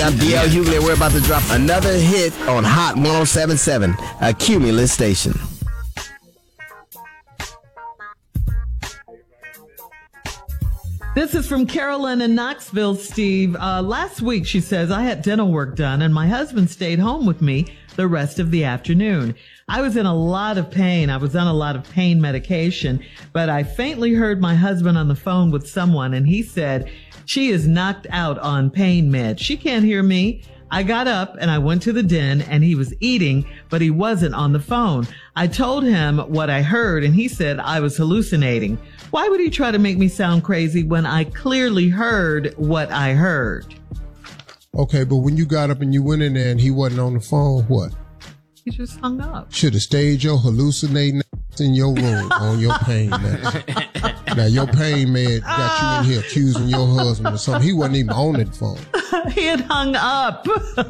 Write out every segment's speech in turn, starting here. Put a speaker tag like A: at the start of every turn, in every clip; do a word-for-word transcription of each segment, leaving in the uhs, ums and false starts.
A: I'm D L Hughley. We're about to drop another hit on Hot one oh seven point seven, a Cumulus station.
B: This is from Carolyn in Knoxville, Steve. Uh, last week, she says, I had dental work done and my husband stayed home with me the rest of the afternoon. I was in a lot of pain. I was on a lot of pain medication, but I faintly heard my husband on the phone with someone and he said, she is knocked out on pain meds. She can't hear me. I got up and I went to the den and he was eating, but he wasn't on the phone. I told him what I heard and he said I was hallucinating. Why would he try to make me sound crazy when I clearly heard what I heard?
C: Okay, but when you got up and you went in there and he wasn't on the phone, what?
B: He just hung up.
C: Should have stayed your hallucinating in your room on your pain medicine. Now, your pain med got you in here accusing your husband or something. He wasn't even on that phone.
B: He had hung up.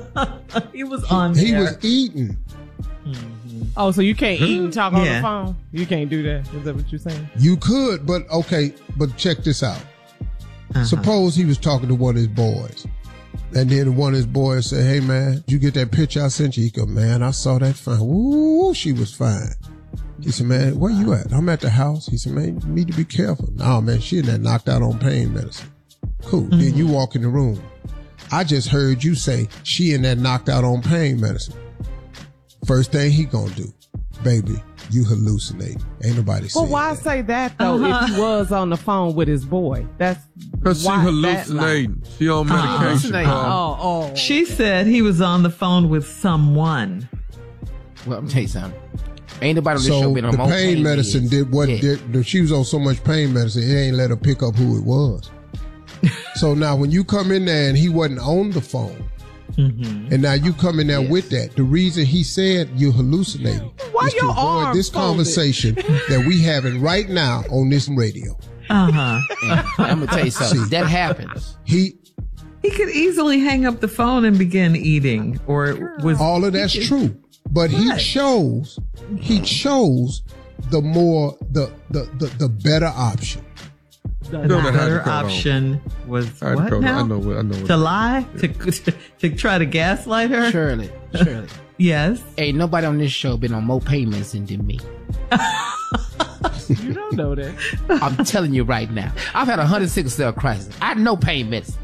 B: He was on
C: He
B: there.
C: was eating.
D: Mm-hmm. Oh, so you can't eat and talk on
B: Yeah.
D: the phone? You can't do that? Is that what you're saying?
C: You could, but okay, but check this out.
B: Uh-huh.
C: Suppose he was talking to one of his boys. And then one of his boys said, hey, man, did you get that picture I sent you? He go, man, I saw that fine. Woo, she was fine. He said, man, where you at? I'm at the house. He said, man, you need to be careful. No, man, she in there knocked out on pain medicine. Cool. Mm-hmm. Then you walk in the room. I just heard you say she in there knocked out on pain medicine. First thing he gonna do, baby, you hallucinate. Ain't nobody saying
D: Well, why
C: that.
D: say that, though,
B: Uh-huh.
D: if he was on the phone with his boy? That's
E: Because she
D: why that
E: hallucinating.
D: lie.
E: She on medication.
D: Hallucinating.
E: Paul.
D: Oh, oh.
B: She said he was on the phone with someone.
F: Well, I'm tell you something. Ain't nobody on this
C: So
F: show been on
C: the
F: more
C: pain medicine
F: meds.
C: did what
F: Yeah.
C: did, she was on so much pain medicine, it ain't let her pick up who it was. So now when you come in there and he wasn't on the phone,
B: Mm-hmm.
C: and now you come in there
F: Yes.
C: with that, the reason he said you're hallucinating
D: Why
C: is to
D: your
C: avoid
D: arm
C: this
D: folded?
C: conversation that we having right now on this radio.
B: Uh-huh.
F: And I'm gonna tell you something. That happens.
C: He
B: He could easily hang up the phone and begin eating, or it was
C: all of that's true, but he
B: Right.
C: chose he chose the more the the the, the better option.
B: the
E: No, that had to
B: better
E: come on.
B: option was
E: I had to
B: what
E: come-
B: now?
E: I know what- I know what-
B: to lie to, to to try to gaslight her.
F: Shirley, Shirley.
B: Yes.
F: Ain't nobody on this show been on more pain medicine than me.
D: You don't know that.
F: I'm telling you right now. I've had a hundred sickle cell crisis. I know pain medicine.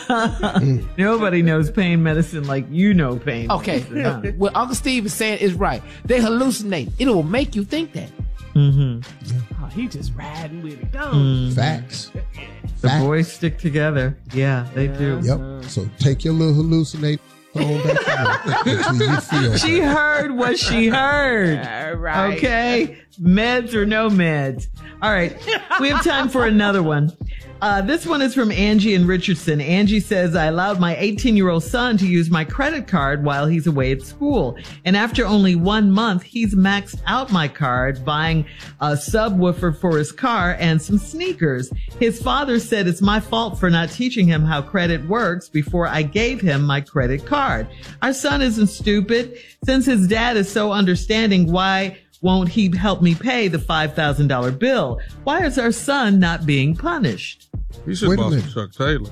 B: Nobody knows pain medicine like you know pain.
F: Okay.
B: medicine, huh?
F: What Uncle Steve is saying is right. They hallucinate. It will make you think that.
B: Mm-hmm.
D: Oh, he just riding with it. Go.
B: Mm.
C: Facts.
B: The
C: Facts.
B: boys stick together. Yeah, they do.
C: Yep. So take your little hallucinate on back to work until you feel
B: She
C: better.
B: heard what she heard.
D: All right.
B: Okay. Meds or no meds. All right. We have time for another one. Uh, this one is from Angie in Richardson. Angie says, I allowed my eighteen-year-old son to use my credit card while he's away at school. And after only one month, he's maxed out my card, buying a subwoofer for his car and some sneakers. His father said it's my fault for not teaching him how credit works before I gave him my credit card. Our son isn't stupid. Since his dad is so understanding, why won't he help me pay the five thousand dollars bill? Why is our son not being punished?
E: You should
C: Wait a
E: bought some
C: minute.
E: Chuck Taylor.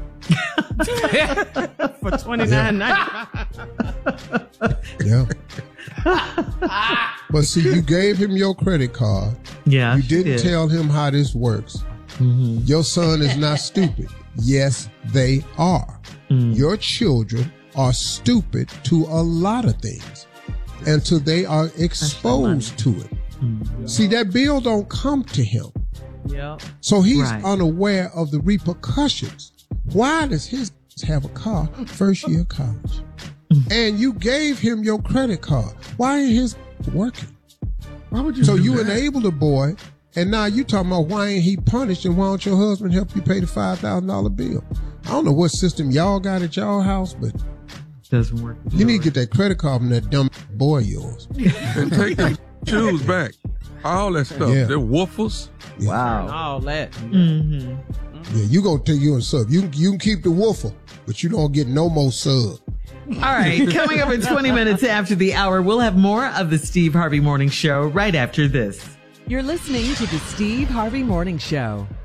D: For twenty-nine ninety-five.
C: Yeah. But see, you gave him your credit card.
B: Yeah,
C: You
B: she
C: didn't
B: did.
C: tell him how this works.
B: Mm-hmm.
C: Your son is not stupid. Yes, they are.
B: Mm.
C: Your children are stupid to a lot of things until they are exposed to it.
B: Mm.
C: See, that bill don't come to him.
D: Yep.
C: So he's
B: Right.
C: unaware of the repercussions. Why does his have a car first year of college? And you gave him your credit card. Why ain't his working?
E: Why would you
C: So
E: do
C: you
E: that?
C: enable the boy, and now you talking about why ain't he punished, and why don't your husband help you pay the five thousand dollars bill? I don't know what system y'all got at y'all house, but
B: Doesn't work.
C: you need to get that credit card from that dumb boy of yours.
E: And take the shoes back. All that stuff.
C: Yeah.
E: They're woofers.
D: And
B: Wow.
D: all that.
B: Mm-hmm.
C: Yeah, you gonna take you a sub. You you can keep the woofer, but you don't get no more sub.
B: All right. Coming up in twenty minutes after the hour, we'll have more of the Steve Harvey Morning Show right after this.
G: You're listening to the Steve Harvey Morning Show.